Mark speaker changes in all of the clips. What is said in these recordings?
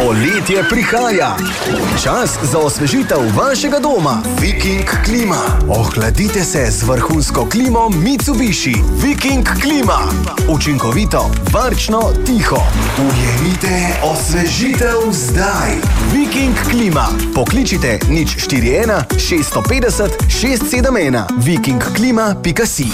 Speaker 1: Poletje prihaja. Čas za osvežitev vašega doma. Viking Klima. Ohladite se z vrhunsko klimo Mitsubishi. Viking Klima. Učinkovito, varčno, tiho. Ujemite osvežitev zdaj. Viking Klima. Pokličite 041 650 671. vikingklima.si.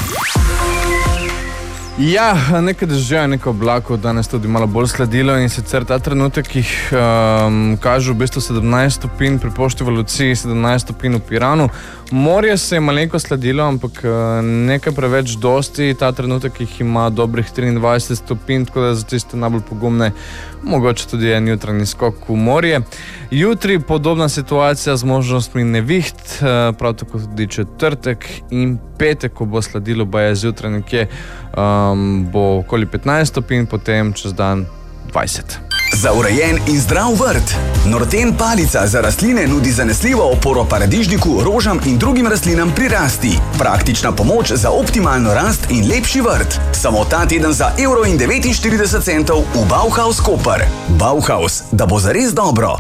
Speaker 2: Ja, nekaj dežja, nekaj oblakov danes tudi malo bolj sledilo in sicer ta trenutek jih kaže v bistvu 17 stopinj pri Pošti v Luciji, 17 stopinj v Piranu. Morje se je malenko sledilo, ampak nekaj preveč dosti. Ta trenutek jih ima dobrih 23 stopinj, tako da za tiste najbolj pogumne mogoče tudi en jutranji skok v morje. Jutri podobna situacija z možnostmi neviht, prav tako tudi četrtek in petek, ko bo sledilo baje zjutraj nekje, bo okoli 15 stopinj, potem čez dan 20.
Speaker 1: Za urejen in zdrav vrt. Norten palica za rastline nudi zanesljivo oporo paradižniku, rožam in drugim rastlinam pri rasti. Praktična pomoč za optimalno rast in lepši vrt. Samo ta teden za €1,49 v Bauhaus Koper. Bauhaus, da bo zares dobro.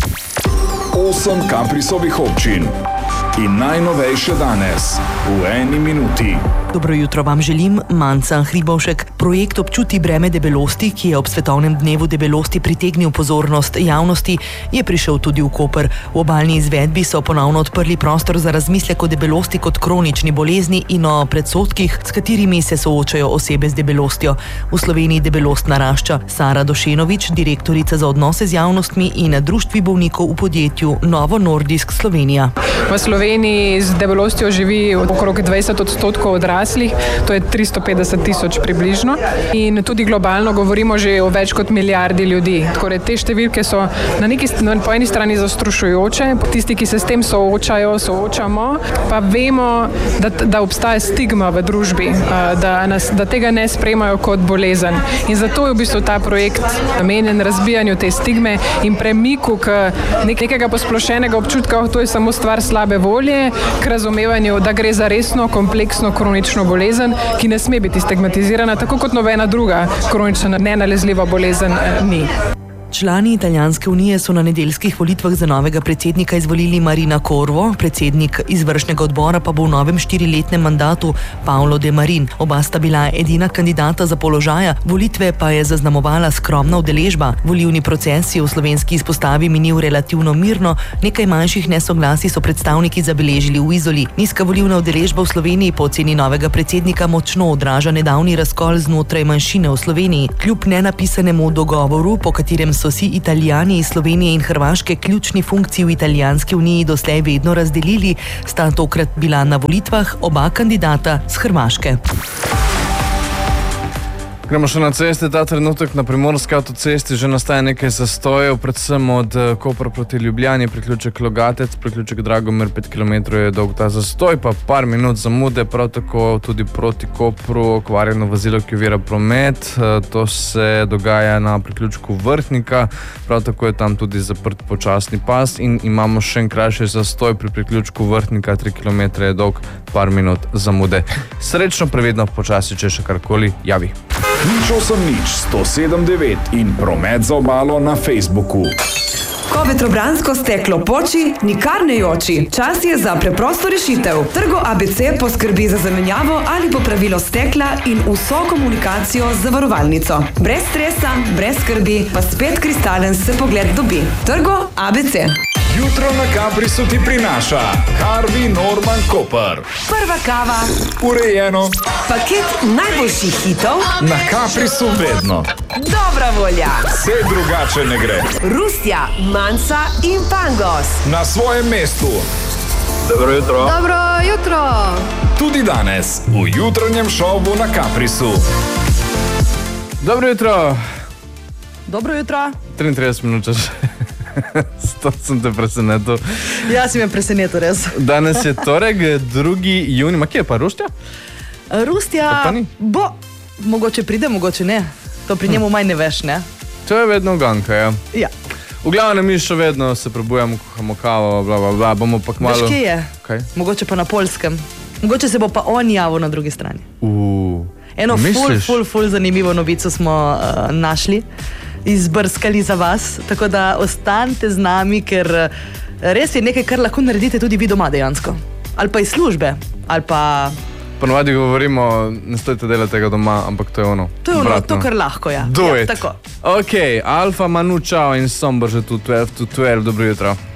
Speaker 3: 8 Kaprisovih občin. In najnovejše danes, v eni minuti.
Speaker 4: Dobro jutro vam želim, Manca Hribovšek. Projekt Občuti breme debelosti, ki je ob svetovnem dnevu debelosti pritegnil pozornost javnosti, je prišel tudi v Koper. V obalni izvedbi so ponovno odprli prostor za razmislek o debelosti kot kronični bolezni in o predsodkih, s katerimi se soočajo osebe z debelostjo. V Sloveniji debelost narašča. Sara Došenović, direktorica za odnose z javnostmi in društvi bolnikov v podjetju Novo Nordisk Slovenija.
Speaker 5: V Sloveniji z debelostjo živi okrog 20% odraslih, to je 350 tisoč približno. In tudi globalno govorimo že o več kot milijardi ljudi. Torej, te številke so po eni strani zastrašujoče, tisti, ki se s tem soočamo, pa vemo, da obstaja stigma v družbi, da tega ne sprejemajo kot bolezen. In zato je v bistvu ta projekt namenjen razbijanju te stigme in premiku k nekega posplošenega občutka, to je samo stvar slabe volje, k razumevanju, da gre za resno, kompleksno, kronično bolezen, ki ne sme biti stigmatizirana, tako kot nobena druga kronična nenalezljiva bolezen ni.
Speaker 4: Člani Italijanske unije so na nedeljskih volitvah za novega predsednika izvolili Marina Corvo, predsednik izvršnega odbora pa bo v novem 4-letnem mandatu Paolo De Marin. Oba sta bila edina kandidata za položaja, volitve pa je zaznamovala skromna udeležba. Volilni proces je v slovenski izpostavi minil relativno mirno, nekaj manjših nesoglasij so predstavniki zabeležili v Izoli. Nizka volilna udeležba v Sloveniji po oceni novega predsednika močno odraža nedavni razkol znotraj manjšine v Sloveniji. Kljub nenapisanemu dogovoru, po katerem so si Italijani iz Slovenije in Hrvaške ključni funkciji v Italijanski uniji doslej vedno razdelili, sta tokrat bila na volitvah oba kandidata z Hrvaške.
Speaker 2: Gremo še na ceste. Ta trenutek na Primorski avtocesti že nastaja nekaj zastojev, predvsem od Kopra proti Ljubljani, priključek Logatec, priključek Dragomir, 5 km je dolg ta zastoj, pa par minut zamude, prav tako tudi proti Kopru okvarjeno vozilo, ki ovira promet. To se dogaja na priključku Vrhnika, prav tako je tam tudi zaprt počasni pas in imamo še en krajši zastoj pri priključku Vrhnika, 3 km je dolg, par minut zamude. Srečno, previdno, počasi, če še karkoli javi.
Speaker 3: 107.9 in promet za obalo na Facebooku.
Speaker 6: Ko vetrobransko steklo poči, nikar ne joči. Čas je za preprosto rešitev. Trgo ABC poskrbi za zamenjavo ali popravilo stekla in vso komunikacijo z zavarovalnico. Brez stresa, brez skrbi, pa spet kristalen se pogled dobi. Trgo ABC.
Speaker 3: Jutro na Kaprisu ti prinaša Harvey Norman Koper.
Speaker 6: Prva kava.
Speaker 3: Urejeno.
Speaker 6: Paket najboljših hitov.
Speaker 3: Na Kaprisu vedno.
Speaker 6: Dobra volja.
Speaker 3: Vse drugače ne gre.
Speaker 6: Rusja, Manca in Pangos.
Speaker 3: Na svojem mestu.
Speaker 7: Dobro jutro.
Speaker 8: Dobro jutro.
Speaker 3: Tudi danes v jutranjem šovu na Kaprisu.
Speaker 2: Dobro jutro.
Speaker 4: Dobro jutro.
Speaker 2: 33 minut čas. To sem te presenetil.
Speaker 4: Ja, si me presenetil, res.
Speaker 2: Danes je torek, 2. junij. Ma kje je pa Rustja?
Speaker 4: Rustja bo, mogoče pride, mogoče ne. To pri njemu manj ne veš, ne?
Speaker 2: To je vedno uganka, ja.
Speaker 4: Ja.
Speaker 2: V glavnem mi še vedno se probujamo, kuhamo kavo, bla, bla, bla, bomo pa kmalu...
Speaker 4: Veš, kje je?
Speaker 2: Kaj?
Speaker 4: Mogoče pa na Poljskem. Mogoče se bo pa on javil na drugi strani. Eno
Speaker 2: misliš?
Speaker 4: ful zanimivo novico smo našli. izbrskali za vas, tako da ostanite z nami, ker res je nekaj, kar lahko naredite tudi vi doma dejansko. Ali pa iz službe, ali pa...
Speaker 2: Ponovadi govorimo, ne stojite delati tega doma, ampak to je ono.
Speaker 4: To je ono,
Speaker 2: obratno.
Speaker 4: to kar lahko, ja.
Speaker 2: Do
Speaker 4: ja,
Speaker 2: it.
Speaker 4: Tako.
Speaker 2: Ok, Alfa, Manu, čao in Sombor že tu 12 to 12, dobro jutro.